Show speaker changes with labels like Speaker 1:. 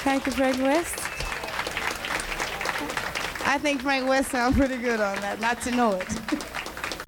Speaker 1: Thank you, Frank West. I think Frank West sounds pretty good on that, not to know it.